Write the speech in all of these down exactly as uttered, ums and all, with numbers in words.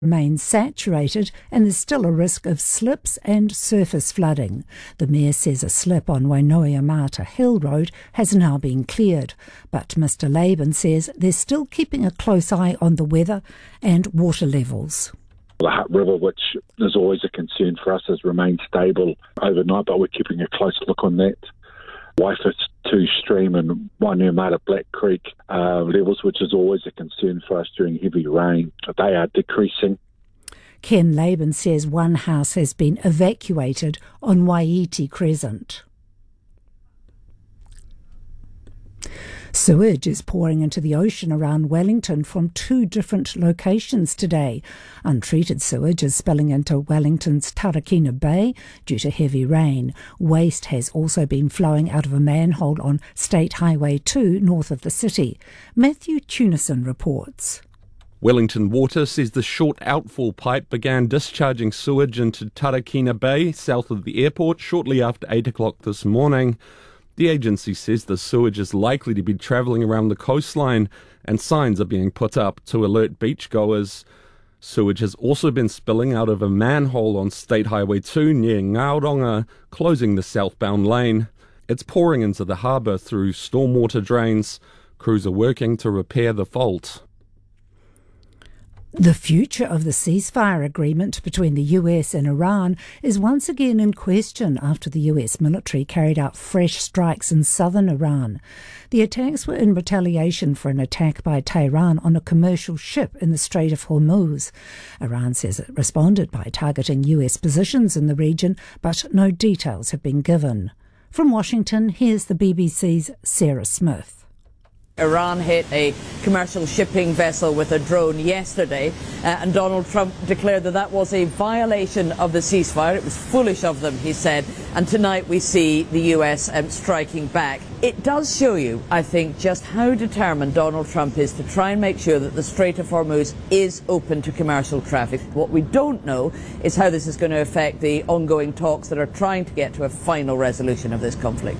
remains saturated and there's still a risk of slips and surface flooding. The Mayor says a slip on Wainoia-Mata Hill Road has now been cleared, but Mister Laban says they're still keeping a close eye on the weather and water levels. The Hutt River, which is always a concern for us, has remained stable overnight, but we're keeping a close look on that. Waifits two Stream and Wainoia-Mata Black Creek uh, levels, which is always a concern for us during heavy rain. They are decreasing. Ken Laban says one house has been evacuated on Waiti Crescent. Sewage is pouring into the ocean around Wellington from two different locations today. Untreated sewage is spilling into Wellington's Tarakina Bay due to heavy rain. Waste has also been flowing out of a manhole on State Highway two north of the city. Matthew Tunison reports. Wellington Water says the short outfall pipe began discharging sewage into Tarakina Bay south of the airport shortly after eight o'clock this morning. The agency says the sewage is likely to be travelling around the coastline and signs are being put up to alert beachgoers. Sewage has also been spilling out of a manhole on State Highway two near Ngauronga, closing the southbound lane. It's pouring into the harbour through stormwater drains. Crews are working to repair the fault. The future of the ceasefire agreement between the U S and Iran is once again in question after the U S military carried out fresh strikes in southern Iran. The attacks were in retaliation for an attack by Tehran on a commercial ship in the Strait of Hormuz. Iran says it responded by targeting U S positions in the region, but no details have been given. From Washington, here's the B B C's Sarah Smith. Iran hit a commercial shipping vessel with a drone yesterday, uh, and Donald Trump declared that that was a violation of the ceasefire. It was foolish of them, he said, and tonight we see the U S um, striking back. It does show you, I think, just how determined Donald Trump is to try and make sure that the Strait of Hormuz is open to commercial traffic. What we don't know is how this is going to affect the ongoing talks that are trying to get to a final resolution of this conflict.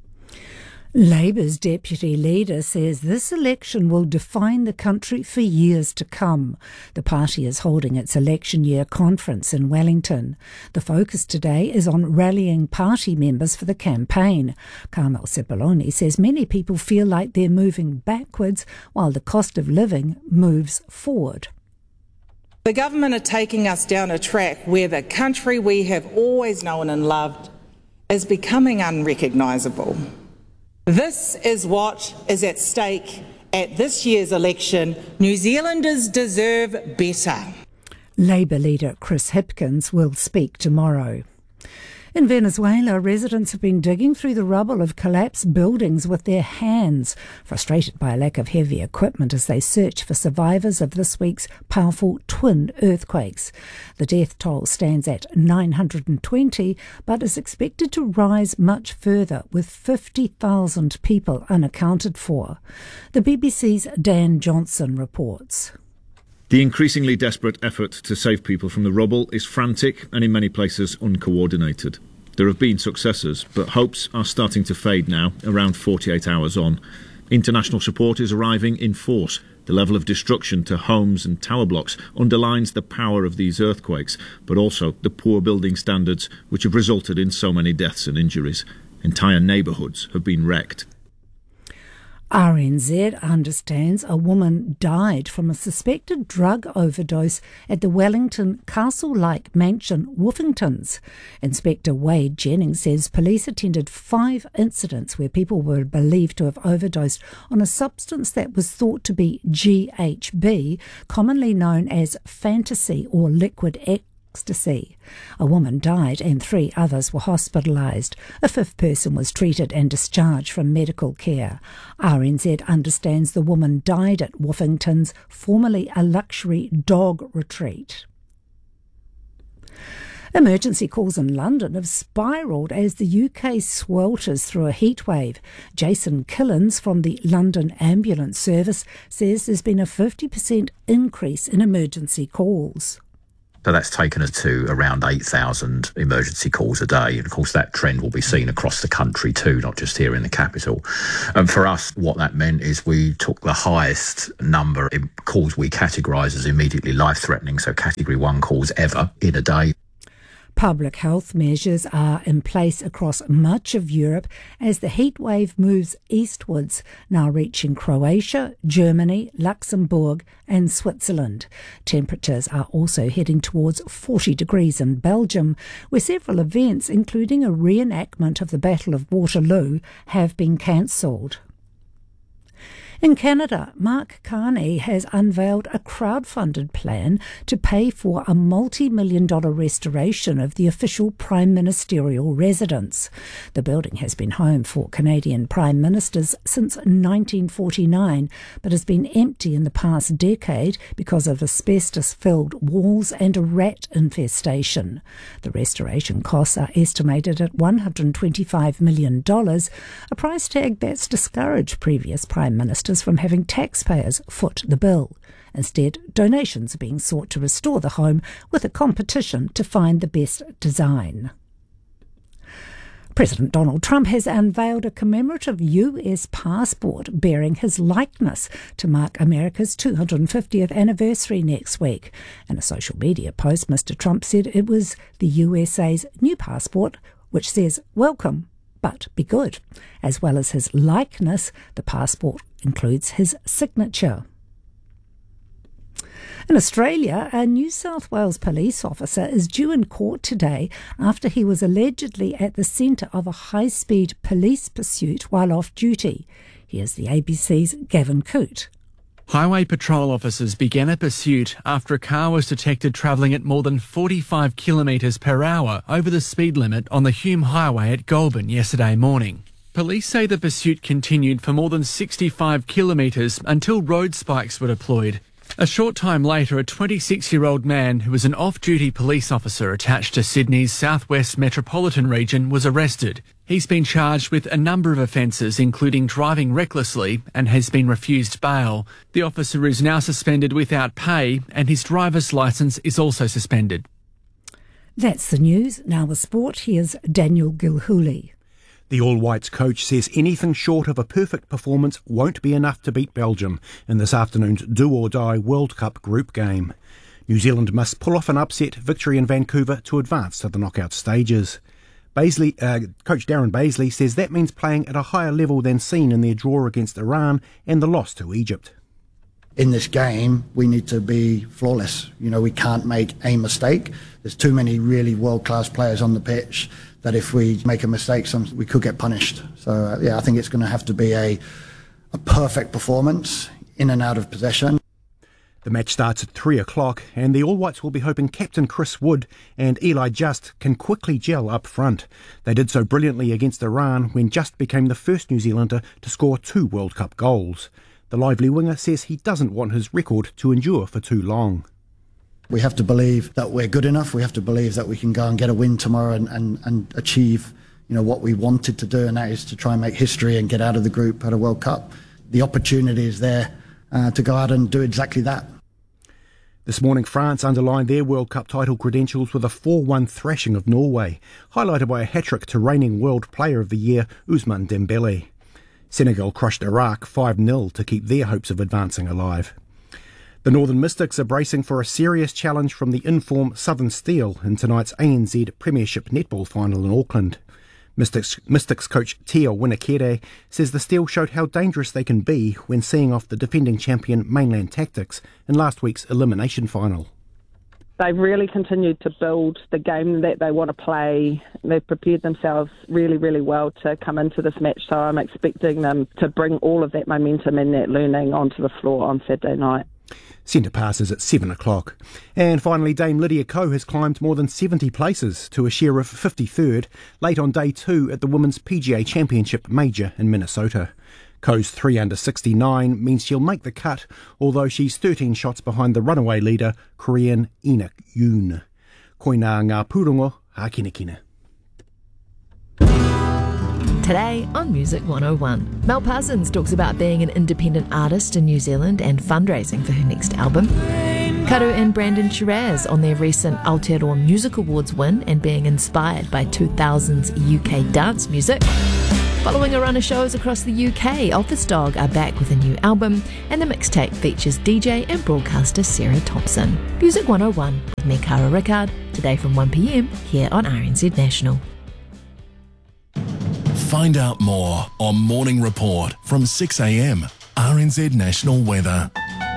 Labour's deputy leader says this election will define the country for years to come. The party is holding its election year conference in Wellington. The focus today is on rallying party members for the campaign. Carmel Sepuloni says many people feel like they're moving backwards while the cost of living moves forward. The government are taking us down a track where the country we have always known and loved is becoming unrecognisable. This is what is at stake at this year's election. New Zealanders deserve better. Labour leader Chris Hipkins will speak tomorrow. In Venezuela, residents have been digging through the rubble of collapsed buildings with their hands, frustrated by a lack of heavy equipment as they search for survivors of this week's powerful twin earthquakes. The death toll stands at nine hundred twenty, but is expected to rise much further, with fifty thousand people unaccounted for. The B B C's Dan Johnson reports. The increasingly desperate effort to save people from the rubble is frantic and in many places uncoordinated. There have been successes, but hopes are starting to fade now, around forty-eight hours on. International support is arriving in force. The level of destruction to homes and tower blocks underlines the power of these earthquakes, but also the poor building standards which have resulted in so many deaths and injuries. Entire neighbourhoods have been wrecked. R N Z understands a woman died from a suspected drug overdose at the Wellington castle-like mansion Woofingtons. Inspector Wade Jennings says police attended five incidents where people were believed to have overdosed on a substance that was thought to be G H B, commonly known as fantasy or liquid ecstasy. A woman died and three others were hospitalised. A fifth person was treated and discharged from medical care. R N Z understands the woman died at Woofingtons, formerly a luxury dog retreat. Emergency calls in London have spiralled as the U K swelters through a heatwave. Jason Killens from the London Ambulance Service says there's been a fifty percent increase in emergency calls. So that's taken us to around eight thousand emergency calls a day. And of course, that trend will be seen across the country too, not just here in the capital. And for us, what that meant is we took the highest number of calls we categorise as immediately life-threatening, so category one calls ever in a day. Public health measures are in place across much of Europe as the heat wave moves eastwards, now reaching Croatia, Germany, Luxembourg and Switzerland. Temperatures are also heading towards forty degrees in Belgium, where several events, including a reenactment of the Battle of Waterloo, have been cancelled. In Canada, Mark Carney has unveiled a crowd-funded plan to pay for a multi-million dollar restoration of the official prime ministerial residence. The building has been home for Canadian prime ministers since nineteen forty-nine, but has been empty in the past decade because of asbestos-filled walls and a rat infestation. The restoration costs are estimated at one hundred twenty-five million dollars, a price tag that's discouraged previous prime ministers from having taxpayers foot the bill. Instead, donations are being sought to restore the home with a competition to find the best design. President Donald Trump has unveiled a commemorative U S passport bearing his likeness to mark America's two hundred fiftieth anniversary next week. In a social media post, Mister Trump said it was the U S A's new passport, which says, "Welcome, but be good." As well as his likeness, the passport includes his signature. In Australia, a New South Wales police officer is due in court today after he was allegedly at the centre of a high-speed police pursuit while off duty. Here's the A B C's Gavin Coote. Highway patrol officers began a pursuit after a car was detected travelling at more than forty-five kilometres per hour over the speed limit on the Hume Highway at Goulburn yesterday morning. Police say the pursuit continued for more than sixty-five kilometres until road spikes were deployed. A short time later, a twenty-six-year-old man who was an off-duty police officer attached to Sydney's southwest metropolitan region was arrested. He's been charged with a number of offences, including driving recklessly, and has been refused bail. The officer is now suspended without pay, and his driver's licence is also suspended. That's the news. Now with sport, here's Daniel Gilhooly. The All Whites coach says anything short of a perfect performance won't be enough to beat Belgium in this afternoon's do-or-die World Cup group game. New Zealand must pull off an upset victory in Vancouver to advance to the knockout stages. Baisley, uh, Coach Darren Baisley says that means playing at a higher level than seen in their draw against Iran and the loss to Egypt. In this game, we need to be flawless. You know, we can't make a mistake. There's too many really world-class players on the pitch that if we make a mistake, some, we could get punished. So, uh, yeah, I think it's going to have to be a, a perfect performance in and out of possession. The match starts at three o'clock and the All Whites will be hoping Captain Chris Wood and Eli Just can quickly gel up front. They did so brilliantly against Iran when Just became the first New Zealander to score two World Cup goals. The lively winger says he doesn't want his record to endure for too long. We have to believe that we're good enough. We have to believe that we can go and get a win tomorrow and, and, and achieve, you know, what we wanted to do, and that is to try and make history and get out of the group at a World Cup. The opportunity is there uh, to go out and do exactly that. This morning, France underlined their World Cup title credentials with a four one thrashing of Norway, highlighted by a hat-trick to reigning World Player of the Year, Ousmane Dembele. Senegal crushed Iraq five nil to keep their hopes of advancing alive. The Northern Mystics are bracing for a serious challenge from the in-form Southern Steel in tonight's A N Z Premiership Netball final in Auckland. Mystics, Mystics coach Tia Winakere says the Steel showed how dangerous they can be when seeing off the defending champion Mainland Tactics in last week's elimination final. They've really continued to build the game that they want to play. They've prepared themselves really, really well to come into this match, so I'm expecting them to bring all of that momentum and that learning onto the floor on Saturday night. Centre passes at seven o'clock. And finally, Dame Lydia Ko has climbed more than seventy places to a share of fifty-third late on day two at the Women's P G A Championship Major in Minnesota. Ko's three under sixty-nine means she'll make the cut, although she's thirteen shots behind the runaway leader, Korean Ina Yoon. Koina ngā pūrongo, hākinakina. Today on Music one oh one, Mel Parsons talks about being an independent artist in New Zealand and fundraising for her next album. Karu and Brandon Shiraz on their recent Aotearoa Music Awards win and being inspired by two thousands U K dance music. Following a run of shows across the U K, Office Dog are back with a new album, and the mixtape features D J and broadcaster Sarah Thompson. Music one oh one with me, Cara Rickard, today from one p m here on R N Z National. Find out more on Morning Report from six a m, R N Z National Weather.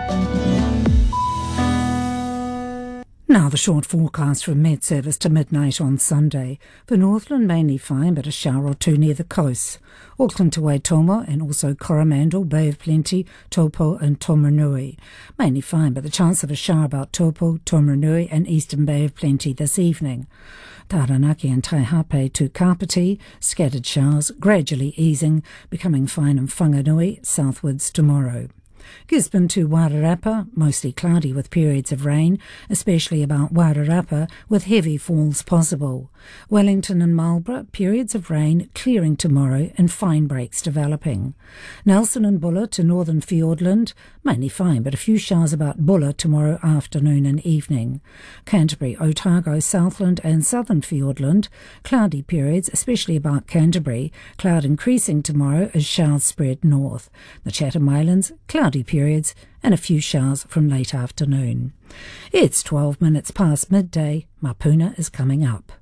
Now the short forecast from Met Service to midnight on Sunday. For Northland, mainly fine, but a shower or two near the coast. Auckland to Waitomo and also Coromandel, Bay of Plenty, Taupo and Tomarunui. Mainly fine, but the chance of a shower about Taupo, Tomarunui and Eastern Bay of Plenty this evening. Taranaki and Taihape to Kapiti, scattered showers, gradually easing, becoming fine in Whanganui, southwards tomorrow. Gisborne to Wairarapa, mostly cloudy with periods of rain, especially about Wairarapa, with heavy falls possible. Wellington and Marlborough, periods of rain clearing tomorrow and fine breaks developing. Nelson and Buller to northern Fiordland, mainly fine, but a few showers about Buller tomorrow afternoon and evening. Canterbury, Otago, Southland and southern Fiordland, cloudy periods, especially about Canterbury, cloud increasing tomorrow as showers spread north. The Chatham Islands, cloudy periods and a few showers from late afternoon. It's twelve minutes past midday. Mapuna is coming up.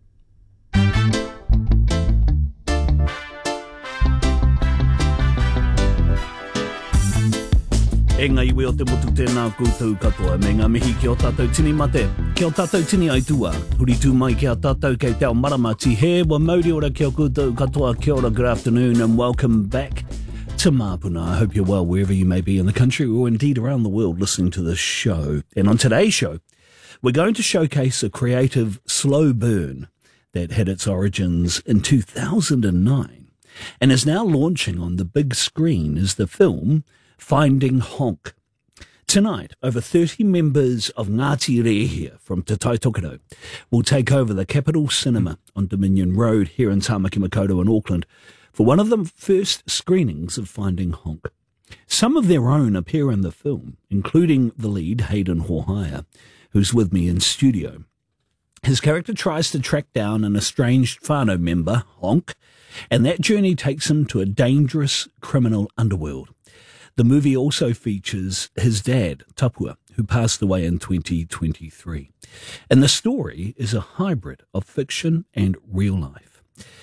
E ngai iwi o te motu tēnā koutou katoa, me ngā mihi ki o tātou tini mate, ki o tātou tini aitua, huri tū mai ki a tātou kei te ao maramati, he wa mauri ora ki o koutou katoa, kia ora, good afternoon and welcome back to Mapuna. I hope you're well wherever you may be in the country or indeed around the world listening to this show. And on today's show, we're going to showcase a creative slow burn that had its origins in two thousand nine and is now launching on the big screen as the film Finding Honk. Tonight, over thirty members of Ngāti Rehia from Te Taitokoro will take over the Capitol Cinema on Dominion Road here in Tāmaki Makaurau in Auckland for one of the first screenings of Finding Honk. Some of their own appear in the film, including the lead, Hayden Hohaia, who's with me in studio. His character tries to track down an estranged whānau member, Honk, and that journey takes him to a dangerous criminal underworld. The movie also features his dad, Tapua, who passed away in twenty twenty-three. And the story is a hybrid of fiction and real life.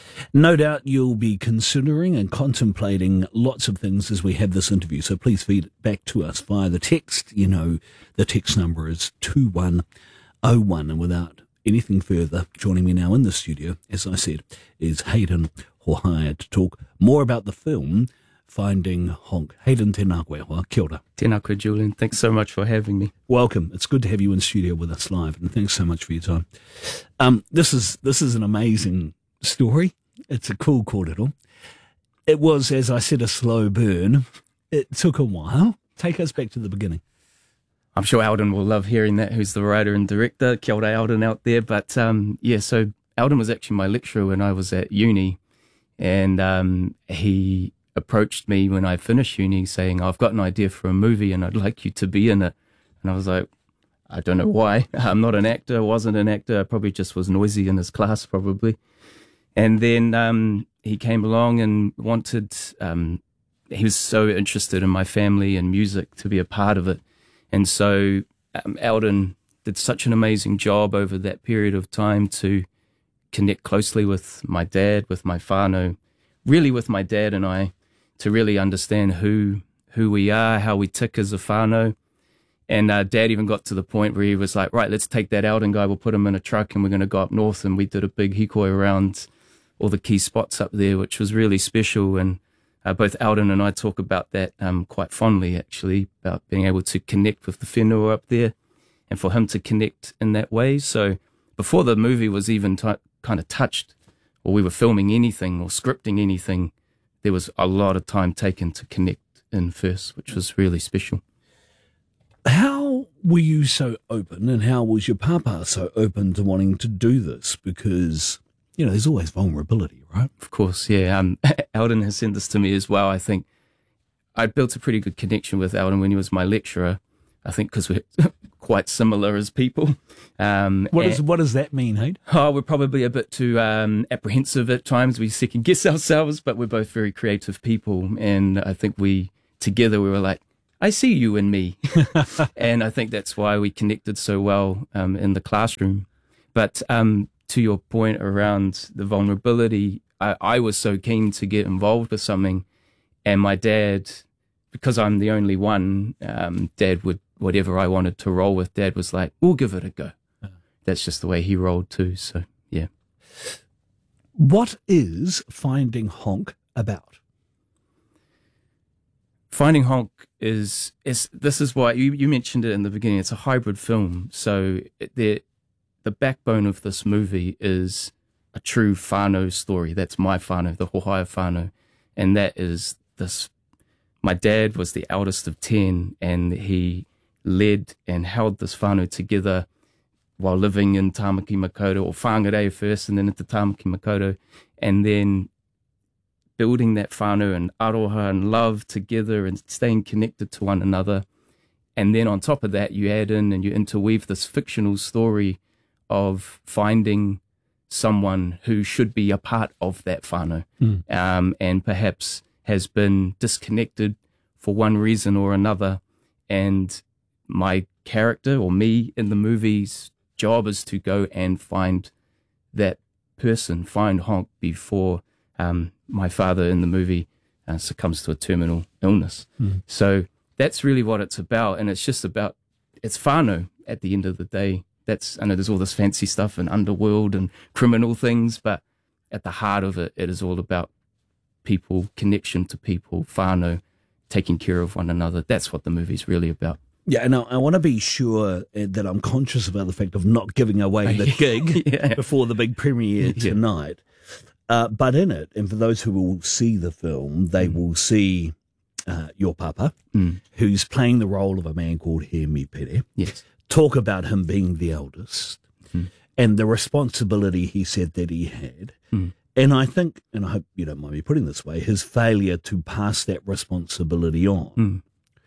No doubt you'll be considering and contemplating lots of things as we have this interview, so please feed it back to us via the text. You know, the text number is two one oh one, and without anything further, joining me now in the studio, as I said, is Hayden Hohaia to talk more about the film Finding Honk. Hayden, tēnā koe hoa, kia ora. Tēnā koe, Julian. Thanks so much for having me. Welcome. It's good to have you in studio with us live, and thanks so much for your time. Um, this is this is an amazing story. It's a cool kōrero. It was, as I said, a slow burn. It took a while. Take us back to the beginning. I'm sure Alden will love hearing that, who's the writer and director. Kia ora, Alden, out there. But, um, yeah, so Alden was actually my lecturer when I was at uni, and um, he approached me when I finished uni saying, I've got an idea for a movie and I'd like you to be in it. And I was like, I don't know why. I'm not an actor, wasn't an actor. I probably just was noisy in his class, probably. And then um, he came along and wanted, um, he was so interested in my family and music to be a part of it. And so um, Alden did such an amazing job over that period of time to connect closely with my dad, with my whānau, really with my dad and I, to really understand who who we are, how we tick as a whānau. And uh, Dad even got to the point where he was like, right, let's take that Alden guy, we'll put him in a truck and we're going to go up north. And we did a big hikoi around all the key spots up there, which was really special. And uh, both Alden and I talk about that um, quite fondly, actually, about being able to connect with the whenua up there and for him to connect in that way. So before the movie was even t- kind of touched, or we were filming anything or scripting anything, there was a lot of time taken to connect in first, which was really special. How were you so open, and how was your papa so open to wanting to do this? Because, you know, there's always vulnerability, right? Of course, yeah. Um, Alden has sent this to me as well. I think I built a pretty good connection with Alden when he was my lecturer. I think because we're quite similar as people. Um, what, is, what does that mean, Hayden? Oh, we're probably a bit too um, apprehensive at times. We second guess ourselves, but we're both very creative people. And I think we, together, we were like, I see you in me. And I think that's why we connected so well um, in the classroom. But um, to your point around the vulnerability, I, I was so keen to get involved with something. And my dad, because I'm the only one, um, Dad would, whatever I wanted to roll with, Dad was like, we'll give it a go. Uh, That's just the way he rolled too. So, yeah. What is Finding Honk about? Finding Honk is, is this is why you, you mentioned it in the beginning. It's a hybrid film. So it, the, the backbone of this movie is a true whānau story. That's my whānau, the Hohaia whānau. And that is this. My dad was the eldest of ten, and he led and held this whānau together while living in Tāmaki Makaurau, or Whangarei first and then into Tāmaki Makaurau, and then building that whānau and aroha and love together and staying connected to one another. And then on top of that, you add in and you interweave this fictional story of finding someone who should be a part of that whānau, mm. um, and perhaps has been disconnected for one reason or another. And my character, or me in the movie's job, is to go and find that person, find Honk, before um, my father in the movie uh, succumbs to a terminal illness. Mm. So that's really what it's about. And it's just about, it's whānau at the end of the day. That's, I know there's all this fancy stuff and underworld and criminal things, but at the heart of it, it is all about people, connection to people, whānau, taking care of one another. That's what the movie's really about. Yeah, and I, I want to be sure that I'm conscious about the fact of not giving away the gig yeah. before the big premiere tonight. Yeah. Uh, but in it, and for those who will see the film, they mm. will see uh, your papa, mm. who's playing the role of a man called Hemi Pere. Yes. Talk about him being the eldest mm. and the responsibility he said that he had. Mm. And I think, and I hope you don't mind me putting it this way, his failure to pass that responsibility on. Mm.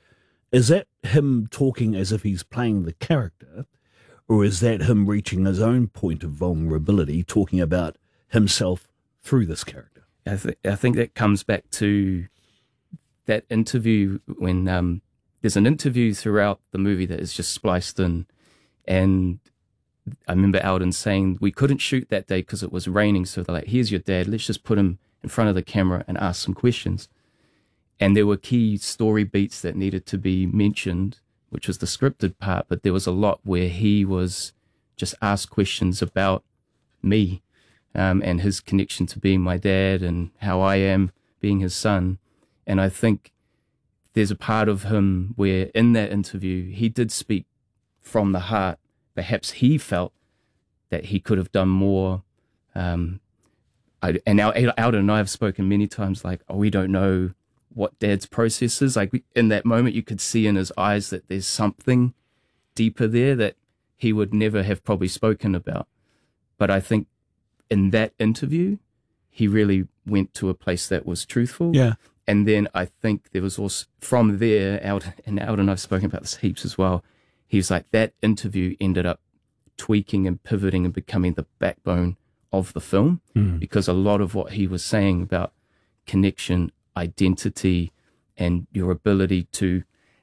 Is that him talking as if he's playing the character, or is that him reaching his own point of vulnerability, talking about himself through this character? I, th- I think that comes back to that interview when um, there's an interview throughout the movie that is just spliced in, and I remember Alden saying we couldn't shoot that day because it was raining. So they're like, here's your dad. Let's just put him in front of the camera and ask some questions. And there were key story beats that needed to be mentioned, which was the scripted part. But there was a lot where he was just asked questions about me um, and his connection to being my dad and how I am being his son. And I think there's a part of him where in that interview, he did speak from the heart. Perhaps he felt that he could have done more. Um, I, and now Alden and I have spoken many times like, oh, we don't know what Dad's process is. Like in that moment, you could see in his eyes that there's something deeper there that he would never have probably spoken about. But I think in that interview, he really went to a place that was truthful. Yeah. And then I think there was also, from there, Alden, and Alden and I've spoken about this heaps as well, he's like, that interview ended up tweaking and pivoting and becoming the backbone of the film mm. because a lot of what he was saying about connection, identity, and your ability to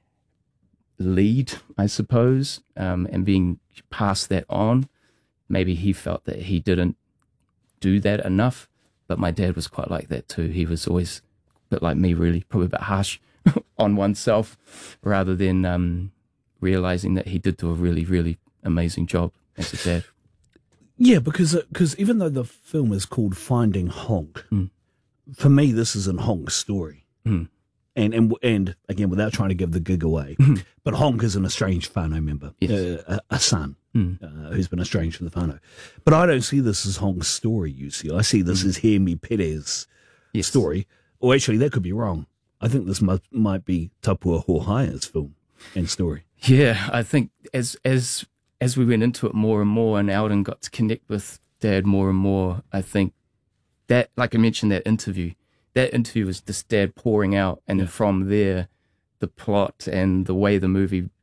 lead, I suppose, um, and being passed that on, maybe he felt that he didn't do that enough. But my dad was quite like that too. He was always a bit like me, really, probably a bit harsh on oneself rather than... Um, realizing that he did do a really, really amazing job as a dad. Yeah, because because even though the film is called Finding Honk, mm. for me this is a Honk story. Mm. And, and and again, without trying to give the gig away, but Honk is an estranged whānau member, yes. uh, a, a son mm. uh, who's been estranged from the whānau. But I don't see this as Honk's story, you see. I see this mm. as Hemi Pere's yes. story. Or actually, that could be wrong. I think this might, might be Tapua Hohaia's film and story. Yeah, I think as as as we went into it more and more, and Alden got to connect with Dad more and more, I think that, like I mentioned, that interview, that interview was just Dad pouring out, and yeah. from there, the plot and the way the movie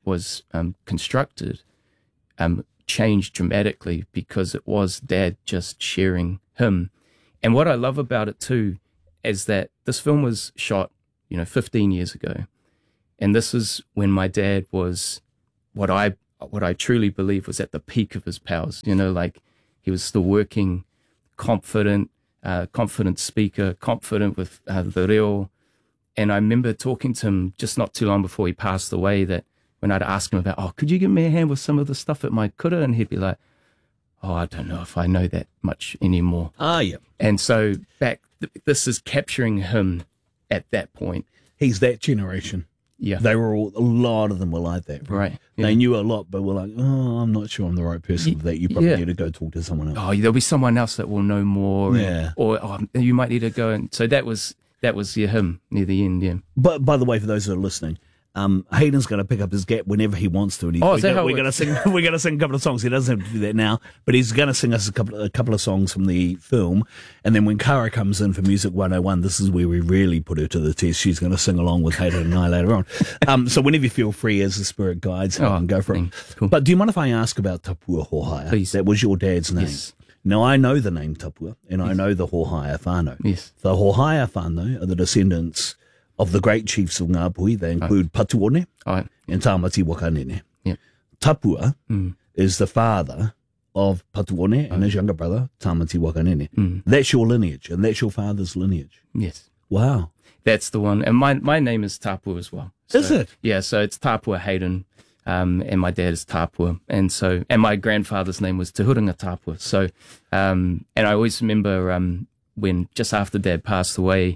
was um, constructed um, changed dramatically because it was Dad just sharing him. And what I love about it too is that this film was shot, you know, fifteen years ago. And this is when my dad was what I what I truly believe was at the peak of his powers. You know, like he was still working, confident, uh, confident speaker, confident with uh, the reo. And I remember talking to him just not too long before he passed away that when I'd ask him about, oh, could you give me a hand with some of the stuff at my kura? And he'd be like, oh, I don't know if I know that much anymore. Ah, yeah. And so back, th- this is capturing him at that point. He's that generation. Yeah. They were all, a lot of them were like that. Right. They Yeah. knew a lot, but were like, oh, I'm not sure I'm the right person for that. You probably yeah. need to go talk to someone else. Oh, there'll be someone else that will know more. Yeah. And, or oh, you might need to go. And so that was, that was yeah, him near the end, yeah. But by the way, for those who are listening, um, Hayden's going to pick up his gap whenever he wants to. And he, Oh, we're is that gonna, how it we're going to sing. We're going to sing a couple of songs. He doesn't have to do that now, but he's going to sing us a couple, a couple of songs from the film. And then when Kara comes in for Music one oh one, this is where we really put her to the test. She's going to sing along with Hayden and I later on. Um, so whenever you feel free, as the spirit guides, oh, and go for it. Cool. But do you mind if I ask about Tapua Hohaia? Please. That was your dad's name. Yes. Now, I know the name Tapua, and I know the Hohaia whānau. Yes. The Hohaia whānau are the descendants of the great chiefs of Ngāpuhi. They include right. Patuone right. and Tāmati Wakanene. Yep. Tapua mm. is the father of Patuone right. and his younger brother, Tāmati Wakanene. Mm. That's your lineage, and that's your father's lineage. Yes. Wow. That's the one. And my my name is Tapua as well. So, is it? Yeah, so it's Tapua Hayden. Um, and my dad is Tapua, and so and my grandfather's name was Te Hurunga Tapua. So, um, and I always remember um, when just after Dad passed away,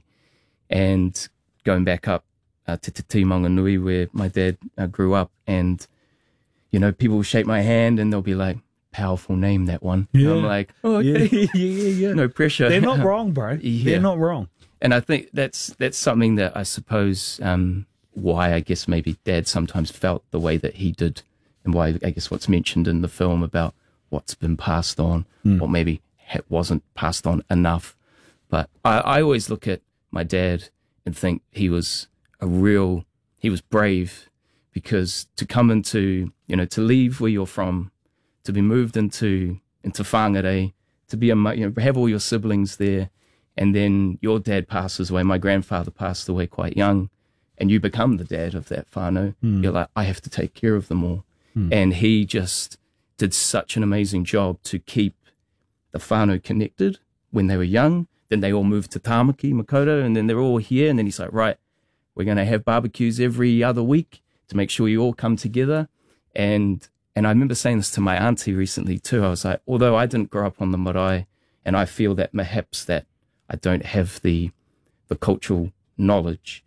and going back up uh, to Te Timonganui where my dad uh, grew up, and you know people will shake my hand and they'll be like, "Powerful name, that one." Yeah. And I'm like, "Oh, okay. yeah, yeah, yeah. No pressure." They're not wrong, bro. Yeah. They're not wrong. And I think that's that's something that I suppose. Um, why I guess maybe Dad sometimes felt the way that he did, and why I guess what's mentioned in the film about what's been passed on, mm. or maybe wasn't passed on enough. But I, I always look at my dad and think he was a real, he was brave, because to come into, you know, to leave where you're from, to be moved into, into whāngarei, to be a, you know, have all your siblings there, and then your dad passes away, my grandfather passed away quite young, and you become the dad of that whānau, mm. you're like, I have to take care of them all. Mm. And he just did such an amazing job to keep the whānau connected when they were young. Then they all moved to Tāmaki, Makaurau, and then they're all here. And then he's like, right, we're going to have barbecues every other week to make sure you all come together. And and I remember saying this to my auntie recently too. I was like, although I didn't grow up on the marae, and I feel that perhaps that I don't have the the cultural knowledge,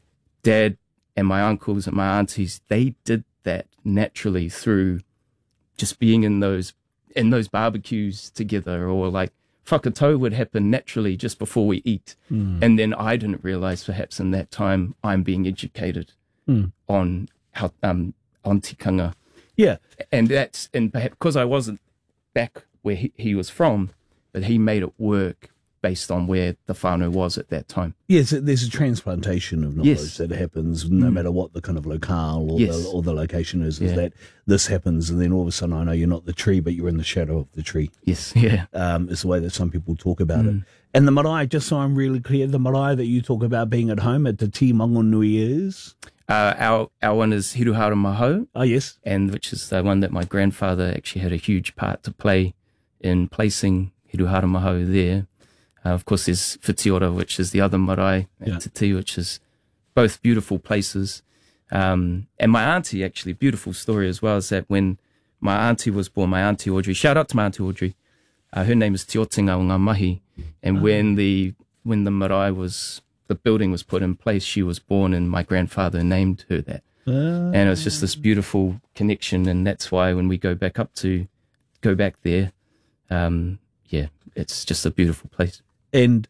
Dad and my uncles and my aunties, they did that naturally through just being in those in those barbecues together, or like whakatau would happen naturally just before we eat. Mm. And then I didn't realize perhaps in that time I'm being educated mm. on how um on tikanga. Yeah. And that's and perhaps because I wasn't back where he, he was from, but he made it work based on where the whānau was at that time. Yes, there's a transplantation of knowledge yes. that happens no mm. matter what the kind of locale or, yes. the, or the location is, is yeah. that this happens, and then all of a sudden I know you're not the tree, but you're in the shadow of the tree. Yes, yeah. Um, it's the way that some people talk about mm. it. And the marae, just so I'm really clear, the marae that you talk about being at home at Te Timonganui is? Uh, our our one is Hiruhara Mahau. Oh, yes. And which is the one that my grandfather actually had a huge part to play in placing Hiruhara Mahau there. Uh, of course, there's Whitiora, which is the other marae, and yeah. Te Ti, which is both beautiful places. Um, and my auntie, actually, beautiful story as well, is that when my auntie was born, my auntie Audrey, shout out to my auntie Audrey, uh, her name is Te Otinga o Ngā Mahi. And oh. when the when the marae was, the building was put in place, she was born, and my grandfather named her that. Oh. And it was just this beautiful connection, and that's why when we go back up to, go back there, um, yeah, it's just a beautiful place. And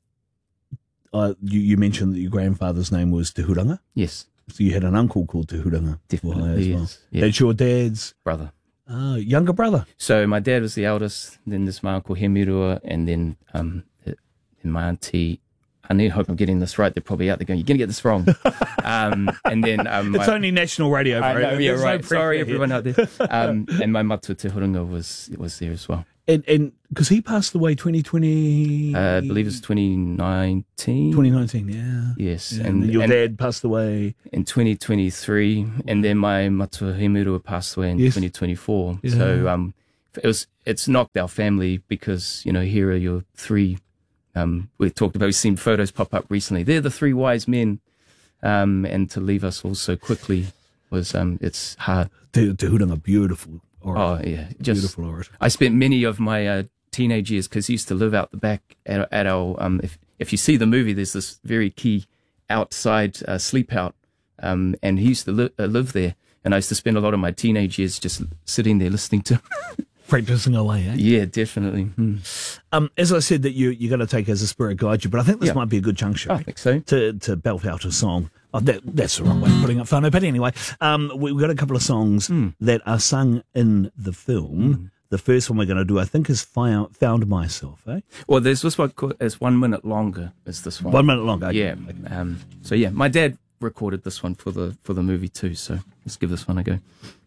uh, you, you mentioned that your grandfather's name was Te Hurunga? Yes. So you had an uncle called Te Hurunga? Definitely, as well. Yes. Yeah. That's your dad's? Brother. Oh, younger brother. So my dad was the eldest, then there's my uncle Hemirua, and then um, and my auntie I need hope I'm getting this right. They're probably out there going, you're going to get this wrong. um, and then um, It's my, only national radio, bro. I know, yeah, There's right. no Sorry, pressure everyone here. out there. Um, and my Matua Te Horonga was was there as well. And and because he passed away twenty twenty, Uh, I believe it was twenty nineteen. twenty nineteen, yeah. Yes, Yeah, and and your and dad passed away in twenty twenty-three, and then my Matua Hemurua passed away in Yes. twenty twenty-four. Yeah. So um, it was it's knocked our family because you know here are your three. Um, we talked about we've seen photos pop up recently. They're the three wise men, um, and to leave us all so quickly was um, it's hard. Te, te Huranga, beautiful. Oh yeah, just beautiful art. I spent many of my uh, teenage years because he used to live out the back at, at our. Um, if if you see the movie, there's this very key outside uh, sleep out, um, and he used to li- uh, live there. And I used to spend a lot of my teenage years just sitting there listening to. Practicing away, eh? Yeah, definitely. Hmm. Um, as I said, that you you're going to take as a spirit guide you, but I think this Yeah. might be a good juncture. I think so. To to belt out a song. Oh, that, that's the wrong way of putting it, Whānau. But anyway, um, we've got a couple of songs Mm. that are sung in the film. Mm. The first one we're going to do, I think, is Fi- Found Myself, eh? Well, there's this one called it's one minute longer. Is this one? One minute longer. Yeah. Um, so yeah, my dad recorded this one for the for the movie too. So let's give this one a go.